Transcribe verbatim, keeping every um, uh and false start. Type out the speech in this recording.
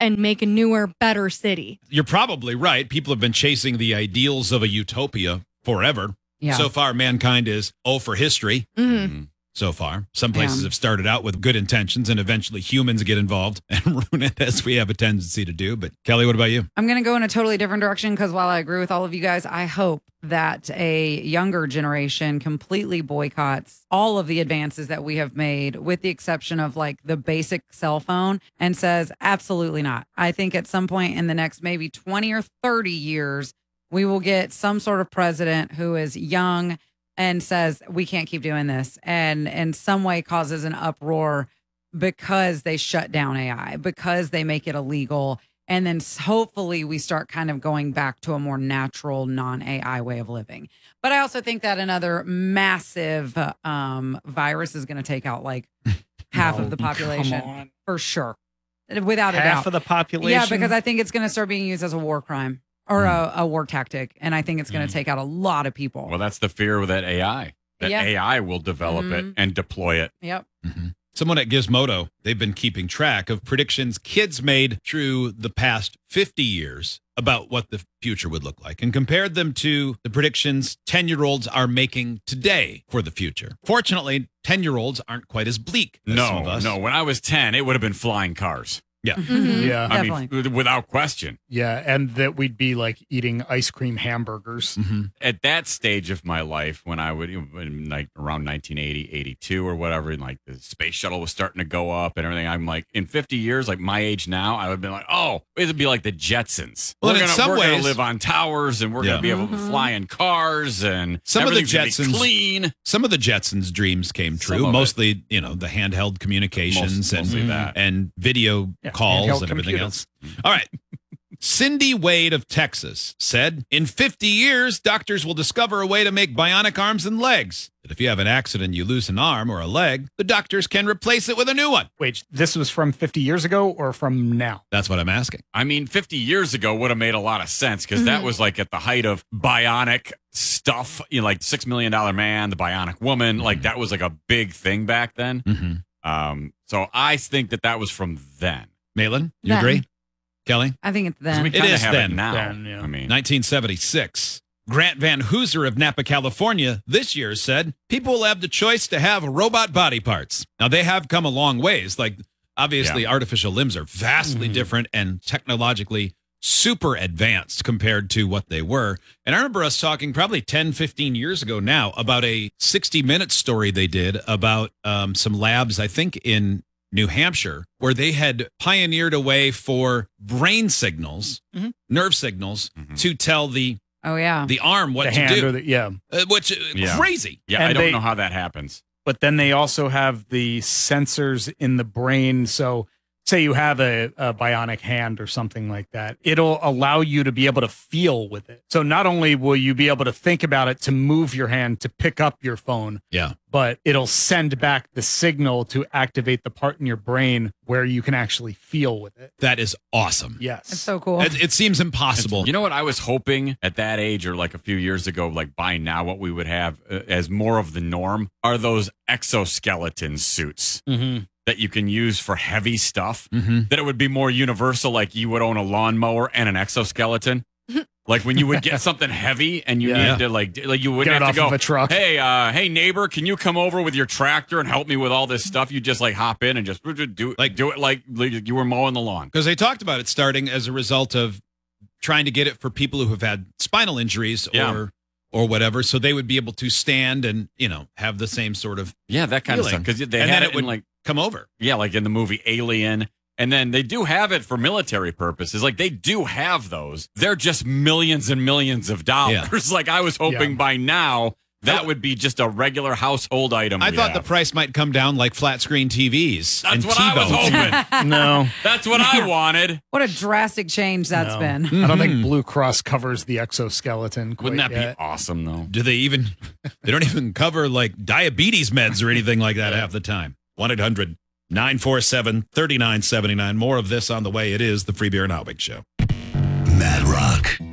and make a newer, better city. You're probably right. People have been chasing the ideals of a utopia forever. Yeah. So far, mankind is oh for history. Mm-hmm. So far, some places Yeah. have started out with good intentions, and eventually humans get involved and ruin it, as we have a tendency to do. But Kelly, what about you? I'm going to go in a totally different direction because while I agree with all of you guys, I hope that a younger generation completely boycotts all of the advances that we have made, with the exception of like the basic cell phone, and says, absolutely not. I think at some point in the next maybe twenty or thirty years, we will get some sort of president who is young and says, we can't keep doing this, and in some way causes an uproar because they shut down A I, because they make it illegal. And then hopefully we start kind of going back to a more natural, non-A I way of living. But I also think that another massive uh, um, virus is going to take out like half No, of the come population on. for sure, without a Half doubt. of the population. Yeah, because I think it's going to start being used as a war crime or a, a war tactic. And I think it's going to take out a lot of people. Well, that's the fear with that A I. That Yeah. A I will develop Mhm. it and deploy it. Yep. Mm-hmm. Someone at Gizmodo, they've been keeping track of predictions kids made through the past fifty years about what the future would look like and compared them to the predictions ten-year-olds are making today for the future. Fortunately, ten-year-olds aren't quite as bleak as some of No, us. no. When I was ten, it would have been flying cars. Yeah. Mhm. Yeah. I Definitely. mean, without question. Yeah, and that we'd be like eating ice cream hamburgers. Mm-hmm. At that stage of my life, when I would, in like around nineteen eighty, eighty-two or whatever, and like the space shuttle was starting to go up and everything, I'm like, in fifty years, like my age now, I would have been like, oh, it would be like the Jetsons. Well, we're in gonna, some we're gonna ways- live on towers and we're Yeah. gonna be able to Mhm. fly in cars and Some of the everything's gonna be Jetsons- clean. Some of the Jetsons' dreams came Some true. of it. Mostly, you know, the handheld communications Most- and mostly that. and video Yeah, calls handheld and everything computers. else. All right. Cindy Wade of Texas said, in fifty years, doctors will discover a way to make bionic arms and legs. That if you have an accident, you lose an arm or a leg, the doctors can replace it with a new one. Wait, this was from fifty years ago or from now? That's what I'm asking. I mean, fifty years ago would have made a lot of sense because that Mhm. was like at the height of bionic stuff, you know, like Six Million Dollar Man, the Bionic Woman. Like that was like a big thing back then. Mm-hmm. Um, so I think that that was from then. Maitland, you Then. agree? Kelly? I think it's 'Cause then. we It kind of is have then. it now. Then, yeah. I mean, nineteen seventy-six. Grant Van Hooser of Napa, California, this year said, people will have the choice to have robot body parts. Now, they have come a long ways. Like, obviously, artificial limbs are vastly Mhm. different and technologically super advanced compared to what they were. And I remember us talking probably ten, fifteen years ago now about a sixty minute story they did about um, some labs, I think, in New Hampshire, where they had pioneered a way for brain signals, Mhm. nerve signals, Mhm. to tell the Oh, yeah. the arm what the to hand do, or the, yeah. uh, which uh, Yeah. crazy. yeah, And I don't they- know how that happens. But then they also have the sensors in the brain. So say you have a, a bionic hand or something like that, it'll allow you to be able to feel with it. So not only will you be able to think about it to move your hand to pick up your phone, Yeah. but it'll send back the signal to activate the part in your brain where you can actually feel with it. That is awesome. Yes. It's so cool. It, it seems impossible. You know what I was hoping at that age or like a few years ago, like by now, what we would have uh, as more of the norm are those exoskeleton suits Mm-hmm. that you can use for heavy stuff. hmm That it would be more universal, like you would own a lawnmower and an exoskeleton. Like when you would get something heavy and you Yeah. needed to like, like you wouldn't Get it have to off go, of a truck. hey, uh, hey neighbor, can you come over with your tractor and help me with all this stuff? You just like hop in and just do Like- like do it like, like you were mowing the lawn. Because they talked about it starting as a result of trying to get it for people who have had spinal injuries Yeah. or or whatever, so they would be able to stand and, you know, have the same sort of Yeah, that kind Feeling. of stuff. Because they And had then it, it would- in like come over. yeah, like in the movie Alien. And then they do have it for military purposes. Like they do have those. They're just millions and millions of dollars. Like I was hoping Yeah. by now that I- would be just a regular household item. I we thought have. the price might come down like flat screen T Vs. That's and what I was T-Bones. hoping. No. That's what I wanted. What a drastic change that's No. been. I don't Mhm. think Blue Cross covers the exoskeleton. Quite Wouldn't that yet. be awesome though? Do they even, they don't even cover like diabetes meds or anything like that half the time. one eight hundred nine four seven three nine seven nine. More of this on the way. It is the Free Beer and Hot Wings Show. Mad Rock.